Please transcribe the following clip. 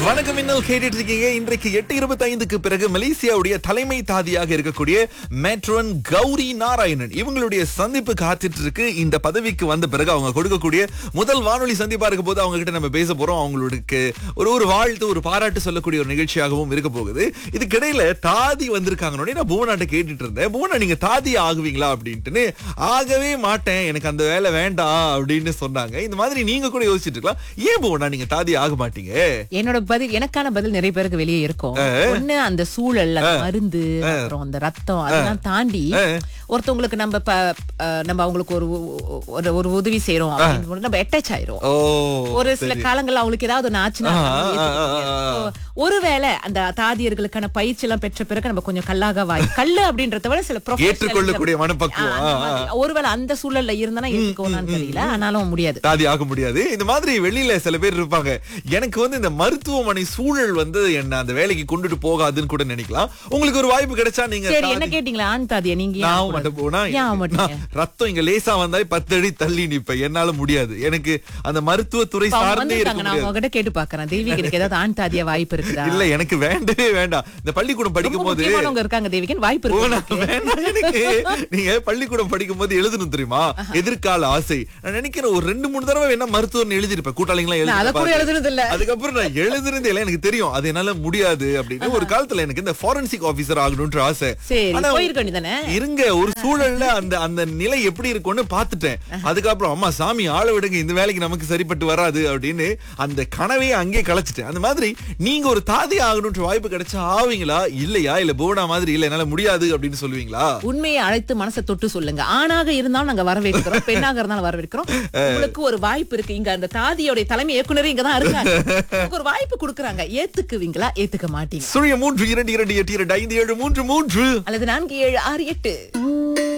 வணக்கம், இன்னும் கேட்டுட்டு இருக்கீங்க. இன்றைக்கு 8:25க்கு பிறகு மலேசியாவுடைய தலைமை தாதியாக இருக்கக்கூடிய மேட்ரோன் கௌரி நாராயணன் இவங்களுடைய சந்திப்பு காத்துட்டு இருக்கு. இந்த பதவிக்கு வந்த பிறகு அவங்க கொடுக்கக்கூடிய முதல் வானொலி சந்திப்பா இருக்க போது அவங்க கிட்ட நம்ம பேச போறோம். அவங்களுக்கு ஒரு வாழ்த்து, ஒரு பாராட்டு சொல்லக்கூடிய ஒரு நிகழ்ச்சியாகவும் இருக்க போகுது. இதுக்கிடையில தாதி வந்திருக்காங்க. நான் புவனாட்ட கேட்டுட்டு இருந்தேன், புவனா நீங்க தாதி ஆகுவீங்களா அப்படின்ட்டு. ஆகவே மாட்டேன், எனக்கு அந்த வேலை வேண்டாம் அப்படின்னு சொன்னாங்க. இந்த மாதிரி நீங்க கூட யோசிச்சுட்டு இருக்கலாம், ஏன் புவனா நீங்க தாதி ஆக மாட்டீங்க? என்னோட பதில், எனக்கான பதில் நிறைய பேருக்கு வெளியே இருக்கும். ஒண்ணு அந்த சூழல், அந்த மருந்து, அப்புறம் அந்த ரத்தம், அதெல்லாம் தாண்டி ஒருத்தவங்களுக்கு நம்ம அவங்களுக்கு ஒரு உதவி செய்யறோம் அப்படின்னு நம்ம அட்டாச் ஆயிரும். ஒரு சில காலங்கள்ல அவங்களுக்கு ஏதாவது ஒண்ணு ஆச்சுன்னா ஒருவேளை அந்த தாதியர்களுக்கான பயிற்சி எல்லாம் பெற்ற பிறகு நம்ம கொஞ்சம் கல்லாக கல்லு அப்படின்றத விட சில ஏற்றுக்கொள்ளக்கூடிய மனப்பக்குவம் ஒருவேளை அந்த சூழல்ல இருந்தா ஏற்றுக்கோன்னு தெரியல, ஆனாலும் முடியாது, தாதி ஆக முடியாது. இந்த மாதிரி வெளியில சில பேர் இருப்பாங்க, எனக்கு இந்த மருத்துவமனை சூழல் என்ன அந்த வேலைக்கு கொண்டுட்டு போகாதுன்னு கூட நினைக்கலாம். உங்களுக்கு ஒரு வாய்ப்பு கிடைச்சா நீங்க என்ன கேட்டீங்களா? ஆண் தாதியா நீங்க? ரத்தம் இங்க லேசா வந்தா 10 அடி தள்ளி நிப்ப, என்னால முடியாது. எனக்கு அந்த மருத்துவத்துறை சார்ந்தே இருக்கு. நான் உங்ககிட்ட கேட்டு பாக்குறேன், தேவிக்கு ஏதாவது ஆண் தாதியா வாய்ப்பு இருக்குதா? இல்ல, எனக்கு வேண்டவே வேண்டாம். இந்த பள்ளிக்கூடம் படிக்கும் போது இருக்காங்க தேவிக்கு வாய்ப்பு இருக்கு. நீங்க பள்ளிக்கூடம் படிக்கும் போது எழுதணும் தெரியுமா, எதிர்கால ஆசை. நான் நினைக்கிறேன் ஒரு 2-3 தடவை என்ன மருத்துவம் எழுதிருப்பேன், கூட்டாளிங்களா எழுதுறது இல்ல. அதுக்கப்புறம் நான் எழுதுறதே இல்ல, எனக்கு தெரியும் அது என்னால முடியாது அப்படின்னு. ஒரு காலத்துல எனக்கு இந்த ஃபாரன்சிக் ஆபீசர் ஆகணும்ன்ற ஆசை. இருங்க, ஒரு சூழல்ல அந்த நிலை எப்படி இருக்கும்னு பாத்துட்டேன். அதுக்கப்புறம் அம்மா சாமி ஆள விடுங்க, இந்த வேலைக்கு நமக்கு சரிப்பட்டு வராது அப்படின்னு அந்த கனவையே அங்கே கலைச்சிட்டேன். அந்த மாதிரி நீங்க ஒரு தாதி ஆகணும்ன்ற வாய்ப்பு கிடைச்சா ஆவீங்களா, இல்லையா? இல்ல புவனா மாதிரி இல்ல என்னால முடியாது அப்படின்னு சொல்லுவீங்களா? உண்மையை அழைத்து மனசை தொட்டு சொல்லுங்க. ஆணாக இருந்தாலும் நாங்க வரவேற்கிறோம், பெண்ணாக இருந்தாலும் வரவேற்கிறோம். உங்களுக்கு ஒரு வாய்ப்பு இருக்கு. இங்க அந்த தாதியோட தலைமை இயக்குனர் இங்கதான் இருக்காங்க, ஒரு வாய்ப்பு கொடுக்கறாங்க. ஏத்துக்குவீங்களா, ஏத்துக்க மாட்டீங்க? 3 2 2 8 2 5 7 3 3 அல்லது 4 7 6 8